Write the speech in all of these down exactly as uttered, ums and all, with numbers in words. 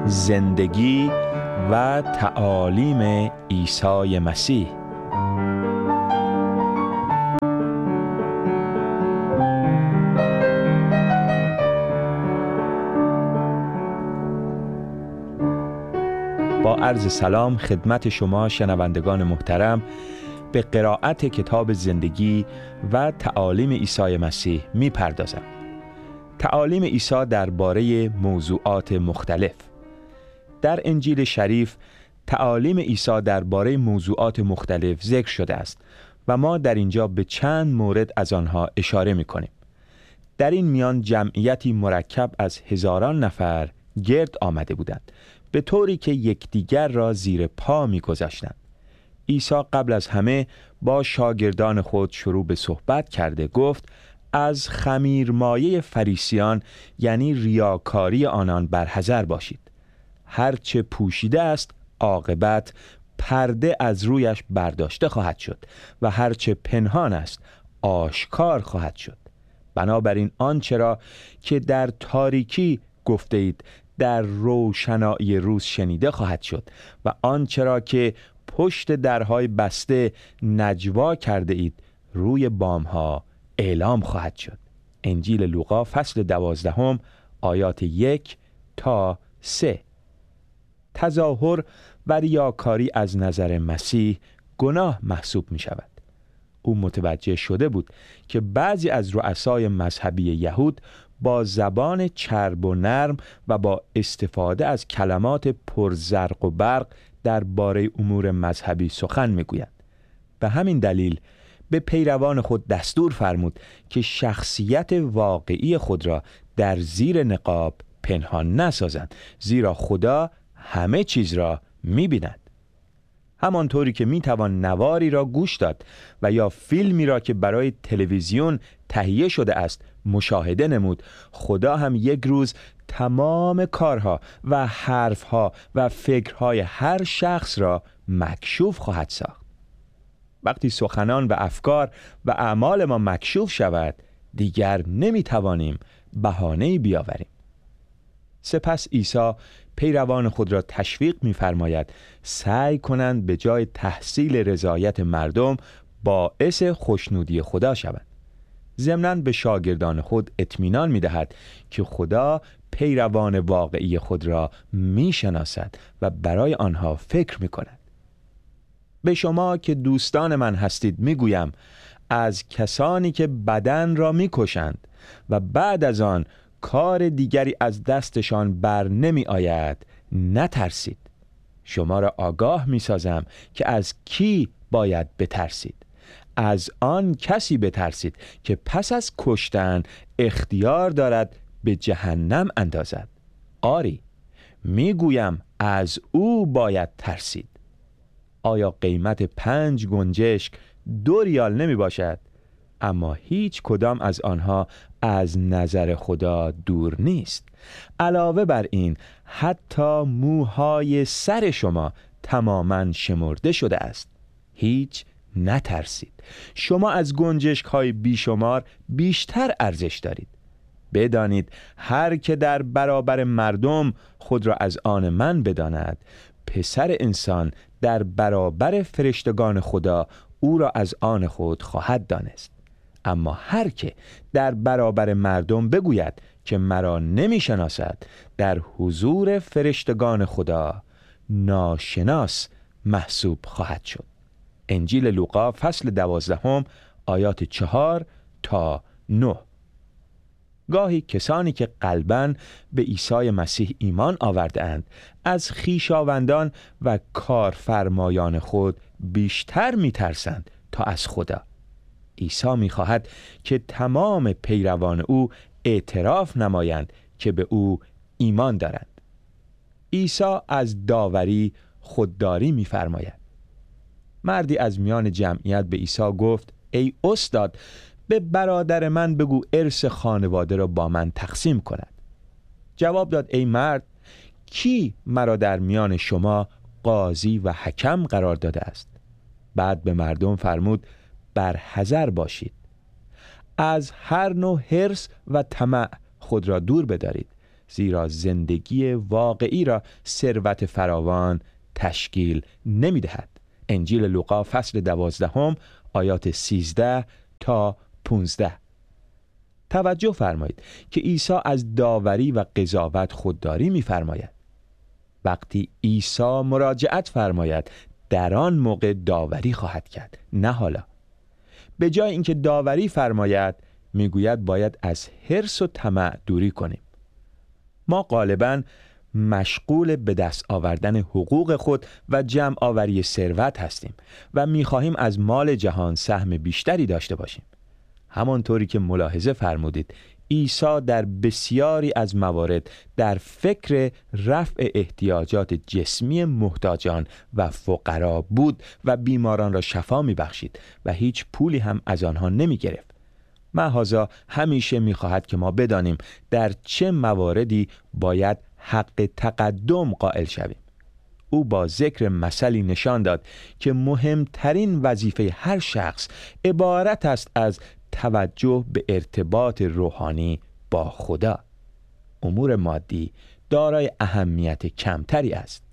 زندگی و تعالیم عیسی مسیح. با عرض سلام خدمت شما شنوندگان محترم، به قرائت کتاب زندگی و تعالیم عیسی مسیح می پردازم. تعالیم عیسی درباره موضوعات مختلف. در انجیل شریف تعالیم عیسی درباره موضوعات مختلف ذکر شده است و ما در اینجا به چند مورد از آنها اشاره می کنیم. در این میان جمعیتی مرکب از هزاران نفر گرد آمده بودند، به طوری که یکدیگر را زیر پا می گذاشتند. عیسی قبل از همه با شاگردان خود شروع به صحبت کرده گفت: از خمیرمایه فریسیان یعنی ریاکاری آنان برحذر باشید. هرچه پوشیده است عاقبت پرده از رویش برداشته خواهد شد و هرچه پنهان است آشکار خواهد شد. بنابراین آنچه را که در تاریکی گفته اید در روشنایی روز شنیده خواهد شد و آنچه را که پشت درهای بسته نجوا کرده اید روی بامها اعلام خواهد شد. انجیل لوقا فصل دوازدهم آیات یک تا سه. تظاهر و ریاکاری از نظر مسیح گناه محسوب می شود. او متوجه شده بود که بعضی از رؤسای مذهبی یهود با زبان چرب و نرم و با استفاده از کلمات پرزرق و برق درباره امور مذهبی سخن میگویند. به همین دلیل به پیروان خود دستور فرمود که شخصیت واقعی خود را در زیر نقاب پنهان نسازند، زیرا خدا همه چیز را می‌بیند. همانطوری که میتوان نواری را گوش داد و یا فیلمی را که برای تلویزیون تهیه شده است مشاهده نمود، خدا هم یک روز تمام کارها و حرفها و فکرهای هر شخص را مکشوف خواهد ساخت. وقتی سخنان و افکار و اعمال ما مکشوف شود، دیگر نمیتوانیم بهانه‌ای بیاوریم. سپس عیسی پیروان خود را تشویق می‌فرماید سعی کنند به جای تحصیل رضایت مردم باعث خوشنودی خدا شوند. ضمناً به شاگردان خود اطمینان می‌دهد که خدا پیروان واقعی خود را می‌شناسد و برای آنها فکر می‌کند. به شما که دوستان من هستید می‌گویم از کسانی که بدن را می‌کشند و بعد از آن کار دیگری از دستشان بر نمی آید نترسید. شما را آگاه می سازم که از کی باید بترسید. از آن کسی بترسید که پس از کشتن اختیار دارد به جهنم اندازد. آری، می گویم از او باید ترسید. آیا قیمت پنج گنجشک دو ریال نمی باشد؟ اما هیچ کدام از آنها از نظر خدا دور نیست. علاوه بر این حتی موهای سر شما تماماً شمرده شده است. هیچ نترسید. شما از گنجشک های بیشمار بیشتر ارزش دارید. بدانید هر که در برابر مردم خود را از آن من بداند، پسر انسان در برابر فرشتگان خدا او را از آن خود خواهد دانست. اما هر که در برابر مردم بگوید که مرا نمی شناسد، در حضور فرشتگان خدا ناشناس محسوب خواهد شد. انجیل لوقا فصل دوازدهم آیات چهار تا نه. گاهی کسانی که قلباً به عیسی مسیح ایمان آورده‌اند از خویشاوندان و کارفرمایان خود بیشتر می ترسند تا از خدا. عیسی می‌خواهد که تمام پیروان او اعتراف نمایند که به او ایمان دارند. عیسی از داوری خودداری می‌فرماید. مردی از میان جمعیت به عیسی گفت: ای استاد، به برادر من بگو ارث خانواده را با من تقسیم کند. جواب داد: ای مرد، کی مرا در میان شما قاضی و حکم قرار داده است؟ بعد به مردم فرمود: برحذر باشید. از هر نوع حرص و طمع خود را دور بدارید، زیرا زندگی واقعی را ثروت فراوان تشکیل نمی دهد. انجیل لوقا فصل دوازدهم آیات سیزده تا پانزده. توجه فرمایید که عیسی از داوری و قضاوت خودداری می فرماید. وقتی عیسی مراجعت فرماید در آن موقع داوری خواهد کرد، نه حالا. به جای اینکه داوری فرماید میگوید باید از حرص و طمع دوری کنیم. ما غالباً مشغول به دست آوردن حقوق خود و جمع آوری ثروت هستیم و میخواهیم از مال جهان سهم بیشتری داشته باشیم. همانطوری که ملاحظه فرمودید، عیسی در بسیاری از موارد در فکر رفع احتیاجات جسمی محتاجان و فقرا بود و بیماران را شفا میبخشید و هیچ پولی هم از آنها نمی گرفت. محضا همیشه میخواهد که ما بدانیم در چه مواردی باید حق تقدم قائل شویم. او با ذکر مثلی نشان داد که مهمترین وظیفه هر شخص عبارت است از توجه به ارتباط روحانی با خدا. امور مادی دارای اهمیت کمتری است.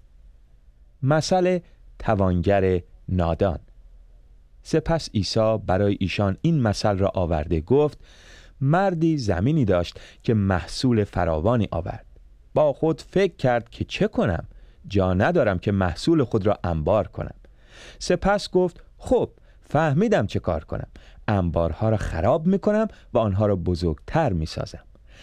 مثل توانگر نادان. سپس عیسی برای ایشان این مثل را آورده گفت: مردی زمینی داشت که محصول فراوانی آورد. با خود فکر کرد که چه کنم؟ جا ندارم که محصول خود را انبار کنم. سپس گفت: خب فهمیدم چه کار کنم. انبارها را خراب میکنم و آنها را بزرگتر میسازم.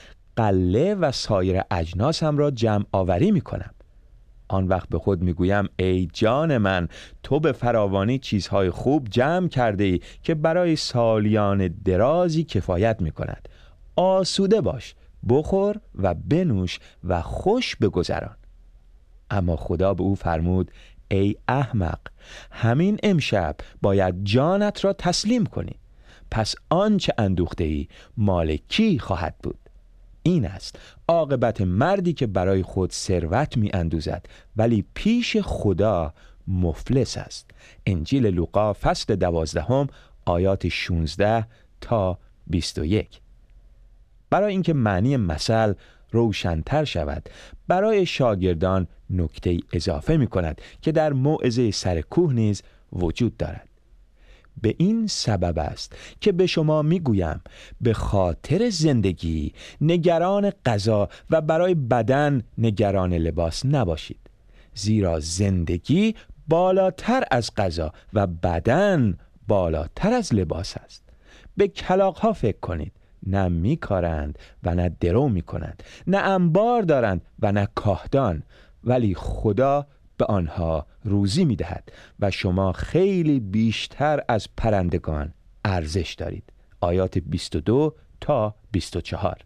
قله و سایر اجناسم را جمع آوری میکنم. آن وقت به خود میگویم: ای جان من، تو به فراوانی چیزهای خوب جمع کرده ای که برای سالیان درازی کفایت میکند. آسوده باش، بخور و بنوش و خوش بگذران. اما خدا به او فرمود: ای احمق، همین امشب باید جانت را تسلیم کنی. پس آنچه اندوخته ای مال کی خواهد بود؟ این است عاقبت مردی که برای خود ثروت می اندوزد ولی پیش خدا مفلس است. انجیل لوقا فصل دوازدهم آیات شانزده تا بیست و یک. برای اینکه معنی مثل روشن‌تر شود، برای شاگردان نکته اضافه می کند که در موعظه سر کوه نیز وجود دارد. به این سبب است که به شما میگویم به خاطر زندگی نگران غذا و برای بدن نگران لباس نباشید، زیرا زندگی بالاتر از غذا و بدن بالاتر از لباس است. به کلاغ‌ها فکر کنید، نه میکارند و نه درو میکنند، نه انبار دارند و نه کاهدان، ولی خدا به آنها روزی میدهد و شما خیلی بیشتر از پرندگان ارزش دارید. آیات بیست و دو تا بیست و چهار.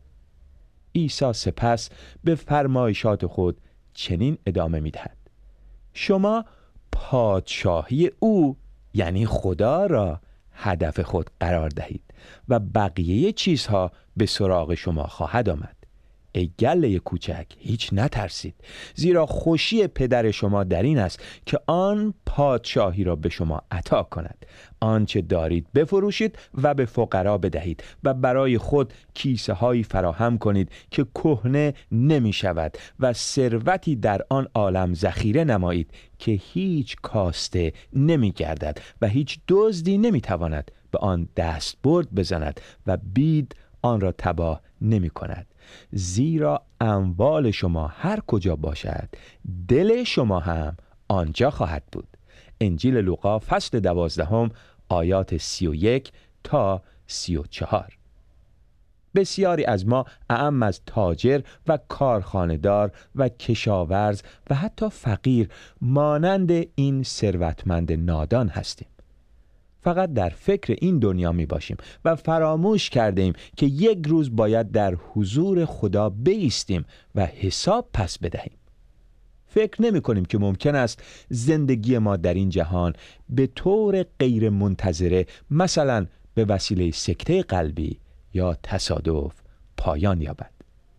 عیسی سپس به فرمایشات خود چنین ادامه میدهد: شما پادشاهی او یعنی خدا را هدف خود قرار دهید و بقیه چیزها به سراغ شما خواهد آمد. ای گله کوچک، هیچ نترسید، زیرا خوشی پدر شما در این است که آن پادشاهی را به شما عطا کند. آنچه دارید بفروشید و به فقرا بدهید و برای خود کیسه هایی فراهم کنید که کهنه نمی شود و ثروتی در آن عالم ذخیره نمایید که هیچ کاسته نمی گردد و هیچ دزدی نمی تواند به آن دستبرد بزند و بید آن را تباه نمی کند. زیرا اموال شما هر کجا باشد، دل شما هم آنجا خواهد بود. انجیل لوقا فصل دوازدهم آیات سی و یک تا سی و چهار. بسیاری از ما اعم از تاجر و کارخانه‌دار و کشاورز و حتی فقیر مانند این ثروتمند نادان هستیم. فقط در فکر این دنیا می باشیم و فراموش کرده ایم که یک روز باید در حضور خدا بایستیم و حساب پس بدهیم. فکر نمی کنیم که ممکن است زندگی ما در این جهان به طور غیر منتظره، مثلا به وسیله سکته قلبی یا تصادف، پایان یابد.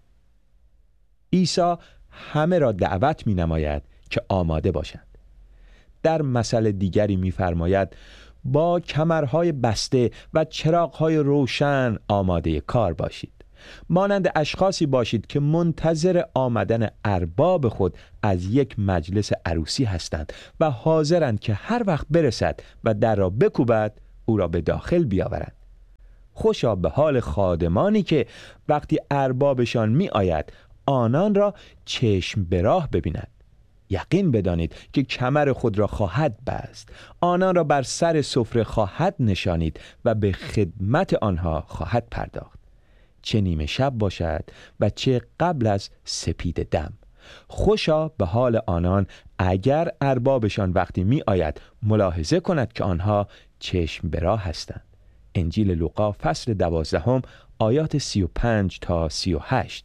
عیسی همه را دعوت می نماید که آماده باشند. در مثل دیگری می فرماید: با کمرهای بسته و چراغهای روشن آماده کار باشید. مانند اشخاصی باشید که منتظر آمدن ارباب خود از یک مجلس عروسی هستند و حاضرند که هر وقت برسد و در را بکوبد او را به داخل بیاورند. خوشا به حال خادمانی که وقتی اربابشان می آید آنان را چشم به راه ببیند. یقین بدانید که کمر خود را خواهد بست، آنان را بر سر سفره خواهد نشانید و به خدمت آنها خواهد پرداخت، چه نیمه شب باشد و چه قبل از سپید دم. خوشا به حال آنان اگر اربابشان وقتی می آید ملاحظه کند که آنها چشم به راه هستند. انجیل لوقا فصل دوازدهم آیات سی و پنج تا سی و هشت.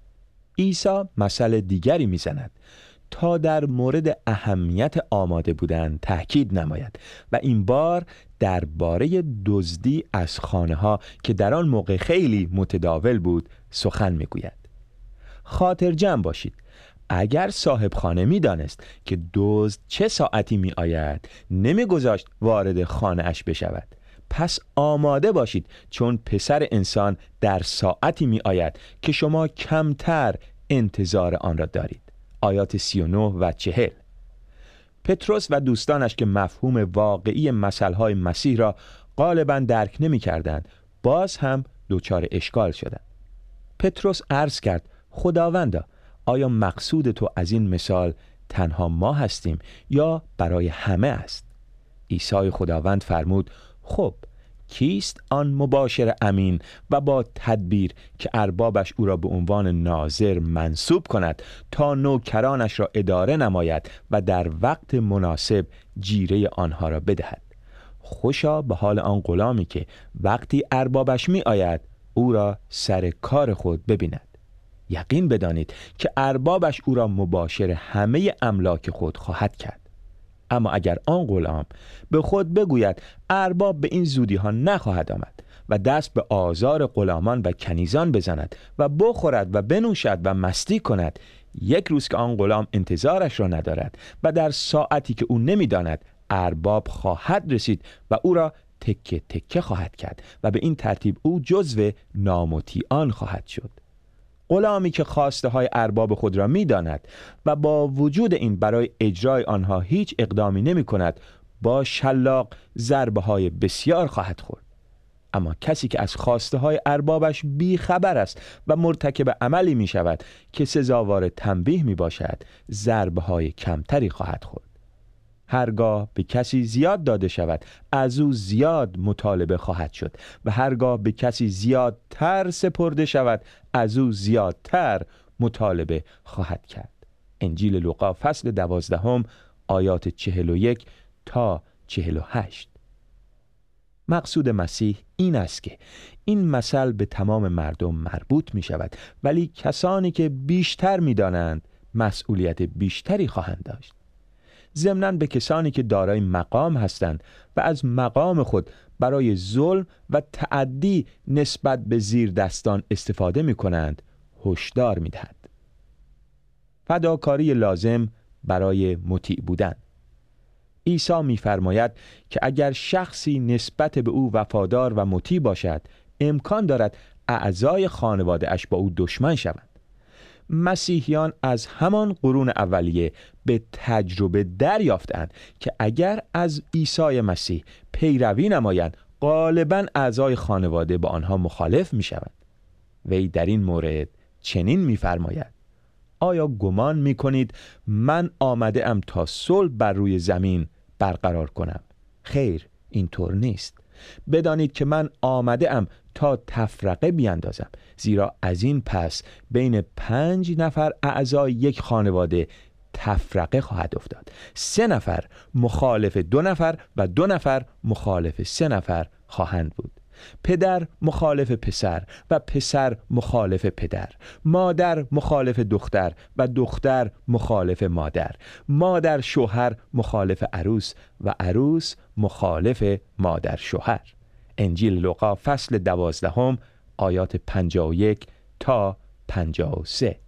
عیسی مثل دیگری میزند تا در مورد اهمیت آماده بودن تأکید نماید و این بار درباره دزدی از خانه‌ها که در آن موقع خیلی متداول بود سخن میگوید. خاطر جمع باشید، اگر صاحب خانه می دانست که دزد چه ساعتی می آید نمی گذاشت وارد خانه اش بشود. پس آماده باشید، چون پسر انسان در ساعتی می آید که شما کمتر انتظار آن را دارید. آیات سی و نه و چهل. پتروس و دوستانش که مفهوم واقعی مثلهای مسیح را غالباً درک نمی کردند باز هم دچار اشکال شدند. پتروس عرض کرد: خداوندا، آیا مقصود تو از این مثال تنها ما هستیم یا برای همه است؟ عیسی خداوند فرمود: خب کیست آن مباشر امین و با تدبیر که اربابش او را به عنوان ناظر منصوب کند تا نوکرانش را اداره نماید و در وقت مناسب جیره آنها را بدهد. خوشا به حال آن غلامی که وقتی اربابش می آید او را سر کار خود ببیند. یقین بدانید که اربابش او را مباشر همه املاک خود خواهد کرد. اما اگر آن غلام به خود بگوید ارباب به این زودی ها نخواهد آمد و دست به آزار غلامان و کنیزان بزند و بخورد و بنوشد و مستی کند، یک روز که آن غلام انتظارش را ندارد و در ساعتی که او نمیداند ارباب خواهد رسید و او را تکه تکه خواهد کرد و به این ترتیب او جزو نامطیعان خواهد شد. غلامی که خواسته های ارباب خود را می داند و با وجود این برای اجرای آنها هیچ اقدامی نمی کند، با شلاق ضربه های بسیار خواهد خورد. اما کسی که از خواسته های اربابش بی خبر است و مرتکب عملی می شود که سزاوار تنبیه می باشد، ضربه های کمتری خواهد خورد. هرگاه به کسی زیاد داده شود از او زیاد مطالبه خواهد شد و هرگاه به کسی زیادتر سپرده شود از او زیادتر مطالبه خواهد کرد. انجیل لوقا فصل دوازدهم آیات چهل و یک تا چهل و هشت. مقصود مسیح این است که این مثل به تمام مردم مربوط می شود، ولی کسانی که بیشتر می دانند مسئولیت بیشتری خواهند داشت. ضمناً به کسانی که دارای مقام هستند و از مقام خود برای ظلم و تعدی نسبت به زیر دستان استفاده می کنند هشدار می دهد. فداکاری لازم برای مطیع بودن. عیسی می فرماید که اگر شخصی نسبت به او وفادار و مطیع باشد، امکان دارد اعضای خانواده اش با او دشمن شوند. مسیحیان از همان قرون اولیه به تجربه دریافتند که اگر از عیسی مسیح پیروی نمایند غالباً اعضای خانواده با آنها مخالف می شوند. وی در این مورد چنین می فرماید: آیا گمان می کنید من آمده ام تا صلح بر روی زمین برقرار کنم؟ خیر، اینطور نیست. بدانید که من آمده ام تا تفرقه بیندازم، زیرا از این پس بین پنج نفر اعضای یک خانواده تفرقه خواهد افتاد. سه نفر مخالف دو نفر و دو نفر مخالف سه نفر خواهند بود. پدر مخالف پسر و پسر مخالف پدر، مادر مخالف دختر و دختر مخالف مادر، مادر شوهر مخالف عروس و عروس مخالف مادر شوهر. انجیل لوقا فصل دوازدهم آیات پنجاه و یک تا پنجاه و سه.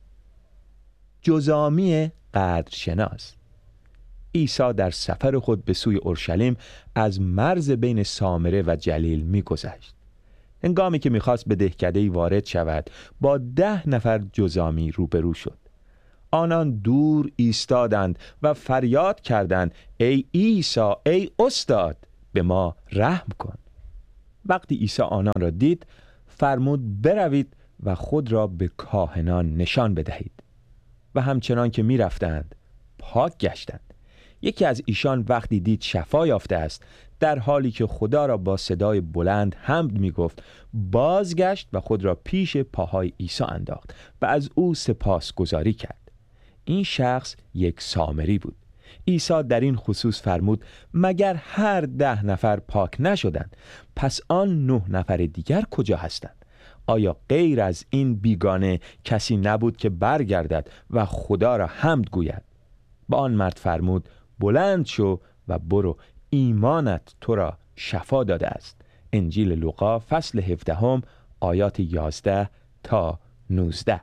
جزامی قدرشناس. عیسی در سفر خود به سوی اورشلیم از مرز بین سامره و جلیل می‌گذشت. هنگامی که میخواست به دهکده‌ای وارد شود با ده نفر جذامی روبرو شد. آنان دور ایستادند و فریاد کردند ای عیسی، ای استاد، به ما رحم کن. وقتی عیسی آنان را دید فرمود بروید و خود را به کاهنان نشان بدهید و همچنان که می رفتند پاک گشتند. یکی از ایشان وقتی دید شفا یافته است، در حالی که خدا را با صدای بلند حمد می گفت، بازگشت و خود را پیش پاهای عیسی انداخت و از او سپاسگزاری کرد. این شخص یک سامری بود. عیسی در این خصوص فرمود مگر هر ده نفر پاک نشدند؟ پس آن نه نفر دیگر کجا هستند؟ آیا غیر از این بیگانه کسی نبود که برگردد و خدا را حمد گوید؟ با آن مرد فرمود بلند شو و برو، ایمانت تو را شفا داده است. انجیل لوقا فصل هفدهم آیات یازده تا نوزده.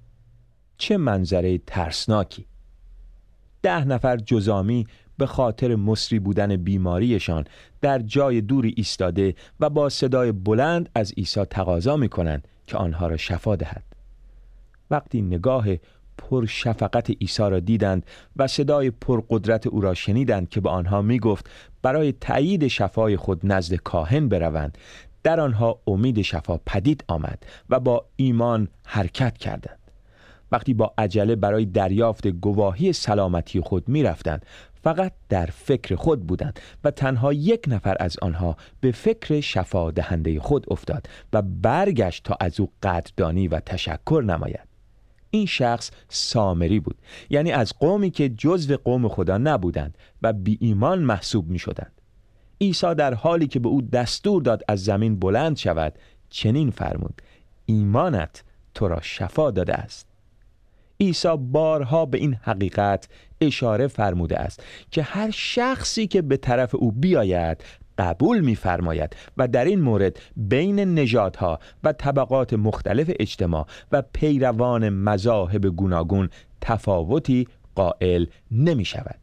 چه منظره ترسناکی! ده نفر جذامی به خاطر مصری بودن بیماریشان در جای دوری ایستاده و با صدای بلند از عیسی تقاضا می‌کنند که آنها را شفا دهد. وقتی نگاه پرشفقت عیسی را دیدند و صدای پرقدرت او را شنیدند که به آنها می‌گفت برای تأیید شفای خود نزد کاهن بروند، در آنها امید شفا پدید آمد و با ایمان حرکت کردند. وقتی با عجله برای دریافت گواهی سلامتی خود می رفتند، فقط در فکر خود بودند و تنها یک نفر از آنها به فکر شفا دهنده خود افتاد و برگشت تا از او قدردانی و تشکر نماید. این شخص سامری بود، یعنی از قومی که جزو قوم خدا نبودند و بی ایمان محسوب می شدند. عیسی در حالی که به او دستور داد از زمین بلند شود چنین فرمود ایمانت تو را شفا داده است. عیسی بارها به این حقیقت اشاره فرموده است که هر شخصی که به طرف او بیاید قبول می‌فرماید و در این مورد بین نژادها و طبقات مختلف اجتماع و پیروان مذاهب گوناگون تفاوتی قائل نمی شود.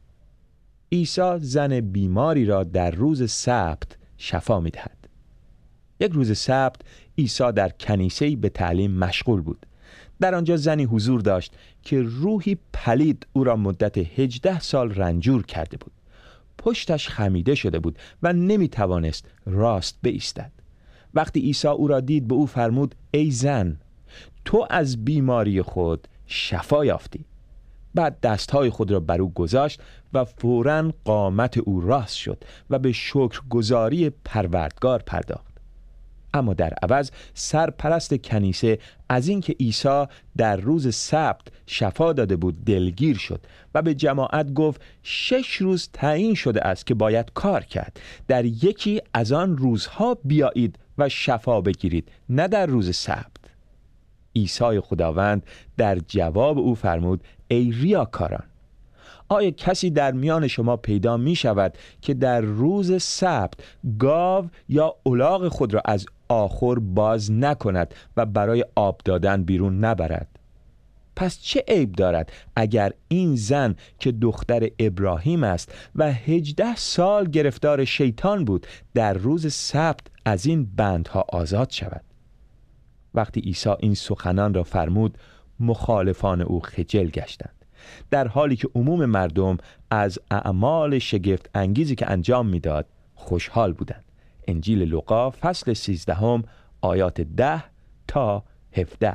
عیسی زن بیماری را در روز سبت شفا می دهد. یک روز سبت عیسی در کنیسه‌ای به تعلیم مشغول بود. در آنجا زنی حضور داشت که روحی پلید او را مدت هجده سال رنجور کرده بود. پشتش خمیده شده بود و نمی توانست راست بایستد. وقتی عیسی او را دید به او فرمود ای زن، تو از بیماری خود شفا یافتی. بعد دستهای خود را بر او گذاشت و فوراً قامت او راست شد و به شکرگزاری پروردگار پرداخت. اما در عوض سرپرست کنیسه از اینکه عیسی در روز سبت شفا داده بود دلگیر شد و به جماعت گفت شش روز تعیین شده است که باید کار کرد. در یکی از آن روزها بیایید و شفا بگیرید، نه در روز سبت. عیسی خداوند در جواب او فرمود ای ریاکاران، آیا کسی در میان شما پیدا می شود که در روز سبت گاو یا الاغ خود را از آخر باز نکند و برای آب دادن بیرون نبرد؟ پس چه عیب دارد اگر این زن که دختر ابراهیم است و هجده سال گرفتار شیطان بود در روز سبت از این بندها آزاد شود؟ وقتی عیسی این سخنان را فرمود مخالفان او خجل گشتند، در حالی که عموم مردم از اعمال شگفت انگیزی که انجام میداد خوشحال بودند. انجیل لوقا فصل سیزدهم آیات ده تا هفده.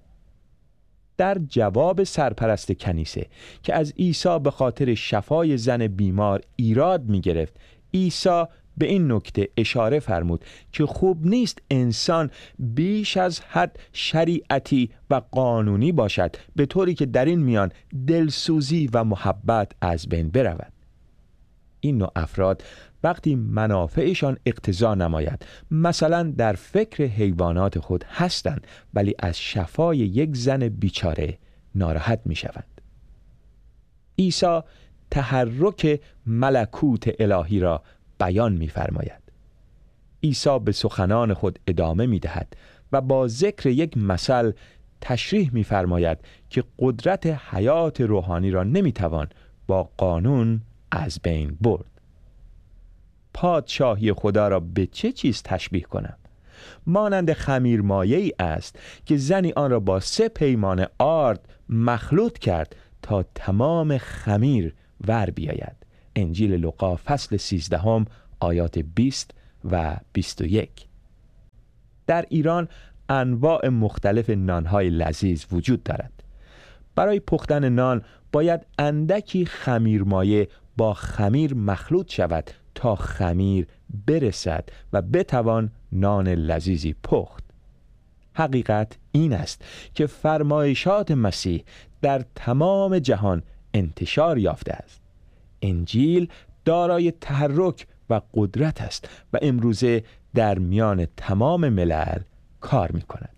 در جواب سرپرست کنیسه که از عیسی به خاطر شفای زن بیمار ایراد می گرفت، عیسی به این نکته اشاره فرمود که خوب نیست انسان بیش از حد شریعتی و قانونی باشد به طوری که در این میان دلسوزی و محبت از بین برود. این نوع افراد وقتی منافعشان اقتضا نماید، مثلا در فکر حیوانات خود هستند، ولی از شفای یک زن بیچاره ناراحت می شوند. عیسی تحرک ملکوت الهی را بیان می فرماید. عیسی به سخنان خود ادامه می دهد و با ذکر یک مثل تشریح می فرماید که قدرت حیات روحانی را نمی توان با قانون از بین برد. پادشاهی خدا را به چه چیز تشبیه کنم؟ مانند خمیرمایه‌ای است که زنی آن را با سه پیمان آرد مخلوط کرد تا تمام خمیر ور بیاید. انجیل لوقا فصل سیزدهم آیات بیست و بیست و یک. در ایران انواع مختلف نانهای لذیذ وجود دارد. برای پختن نان باید اندکی خمیرمایه با خمیر مخلوط شود تا خمیر برسد و بتوان نان لذیذی پخت. حقیقت این است که فرمایشات مسیح در تمام جهان انتشار یافته است. انجیل دارای تحرک و قدرت است و امروزه در میان تمام ملل کار می کند.